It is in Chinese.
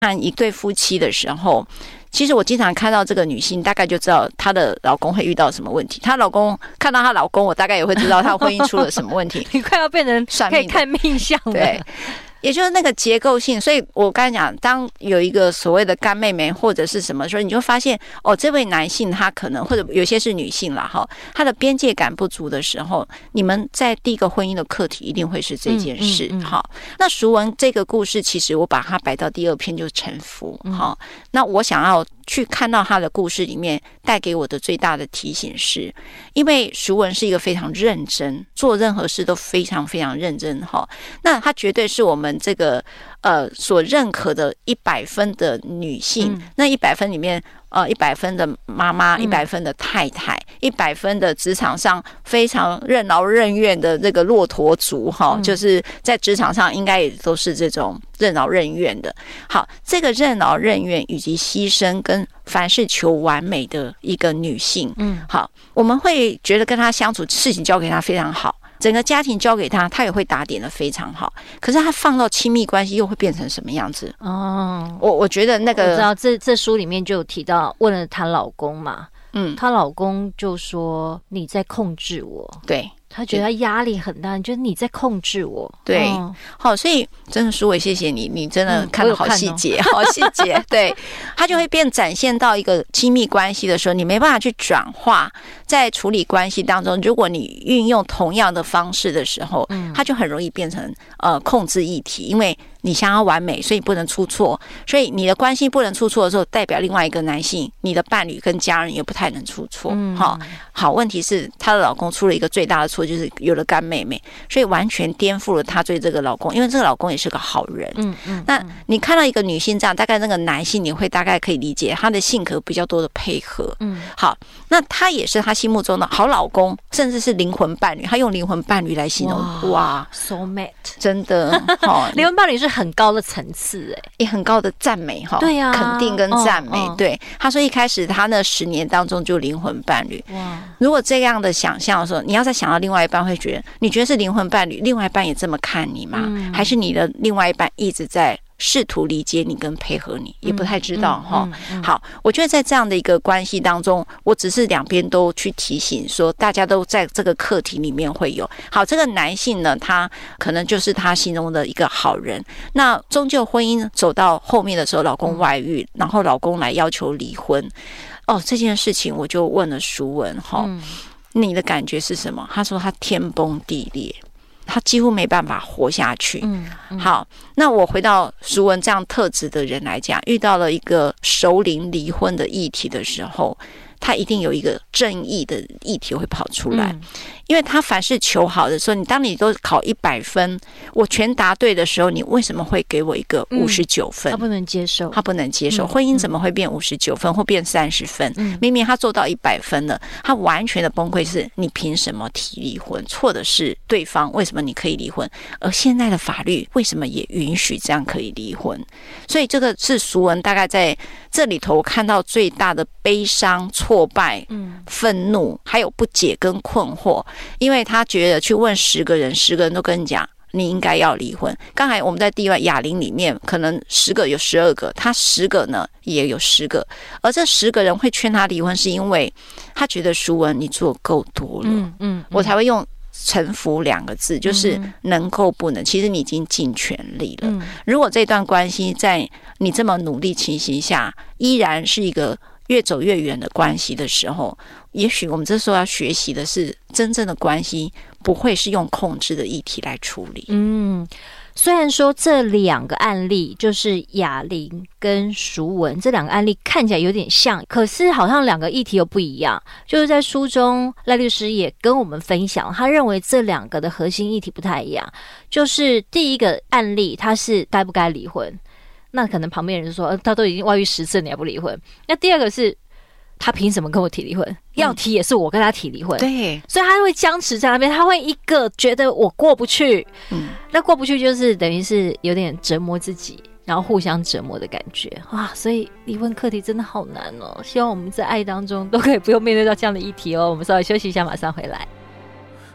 看一对夫妻的时候，其实我经常看到这个女性，大概就知道她的老公会遇到什么问题。她老公看到她老公，我大概也会知道她婚姻出了什么问题。 你快要变成可以看命相了。 对。也就是那个结构性，所以我刚才讲，当有一个所谓的干妹妹或者是什么时候，你就发现哦，这位男性他可能或者有些是女性啦哈，他的边界感不足的时候，你们在第一个婚姻的课题一定会是这件事。好，那淑文这个故事，其实我把它摆到第二篇就是臣服。好，那我想要去看到他的故事里面带给我的最大的提醒是，因为淑文是一个非常认真，做任何事都非常非常认真哈。那他绝对是我们这个所认可的100分的女性，那100分里面100分的妈妈，100分的太太，100分的职场上非常任劳任怨的这个骆驼族哈，就是在职场上应该也都是这种任劳任怨的。好，这个任劳任怨以及牺牲跟凡事求完美的一个女性，好，我们会觉得跟她相处，事情交给她非常好。整个家庭交给他，他也会打点的非常好。可是他放到亲密关系，又会变成什么样子？哦，我觉得那个我知道，这书里面就有提到，问了她老公嘛，她老公就说你在控制我， 对。 他觉得他压力很大，觉得你在控制我。 对，好，所以真的，淑伟，谢谢你，你真的看得好细节，好细节。对，他就会展现到一个亲密关系的时候，你没办法去转化，在处理关系当中，如果你运用同样的方式的时候，它就很容易变成控制议题，因为你想要完美，所以不能出错，所以你的关系不能出错的时候，代表另外一个男性，你的伴侣跟家人也不太能出错。好，问题是她的老公出了一个最大的错，就是有了干妹妹，所以完全颠覆了她对这个老公，因为这个老公也是个好人。那你看到一个女性这样，大概那个男性你会大概可以理解他的性格比较多的配合。好，那他也是他心目中的好老公，甚至是灵魂伴侣，他用灵魂伴侣来形容。哇 ，so mate， 真的， 灵魂伴侣是很高的层次， 也很高的赞美哈，对呀，肯定跟赞美。对，他说一开始他那10年当中就灵魂伴侣。哇，如果这样的想象的时候，你要再想到另外一半会觉得，你觉得是灵魂伴侣，另外一半也这么看你吗？还是你的另外一半一直在试图理解你跟配合你，也不太知道哈。好，我觉得在这样的一个关系当中，我只是两边都去提醒说，大家都在这个课题里面会有。好，这个男性呢，他可能就是他心中的一个好人。那终究婚姻走到后面的时候，老公外遇，然后老公来要求离婚。这件事情我就问了淑文哈，你的感觉是什么？他说他天崩地裂。他几乎没办法活下去。好，那我回到淑文这样特质的人来讲，遇到了一个熟龄离婚的议题的时候，他一定有一个正义的议题会跑出来。因为他凡事求好的时候，当你都考100分，我全答对的时候，你为什么会给我一个59分？ 他不能接受， 他不能接受。婚姻怎么会变59分或变30分？明明他做到100分了，他完全的崩溃是你凭什么提离婚？错的是对方，为什么你可以离婚？而现在的法律为什么也允许这样可以离婚？所以这个是淑文大概在这里头我看到最大的悲伤、挫败、愤怒，还有不解跟困惑。因为他觉得去问10个人，10个人都跟你讲你应该要离婚。刚才我们在第1哑铃里面，可能10个有12个，他10个呢也有10个，而这10个人会劝他离婚，是因为他觉得淑文你做够多了，我才会用臣服2个字，就是能够不能，其实你已经尽全力了。如果这段关系在你这么努力情形下，依然是一个越走越远的关系的时候，也许我们这时候要学习的是，真正的关系不会是用控制的议题来处理。 虽然说这2个案例就是雅玲跟淑文这2个案例看起来有点像，可是好像2个议题又不一样。就是在书中赖律师也跟我们分享，他认为这2个的核心议题不太一样。就是第一个案例他是该不该离婚，那可能旁边人就说他都已经外遇10次你还不离婚。那第二个是他凭什么跟我提离婚？要提也是我跟他提离婚。 对， 所以他会僵持在那边，他会一个觉得我过不去。那过不去就是等于是有点折磨自己，然后互相折磨的感觉。所以离婚课题真的好难哦。希望我们在爱当中都可以不用面对到这样的议题哦。我们稍微休息一下，马上回来。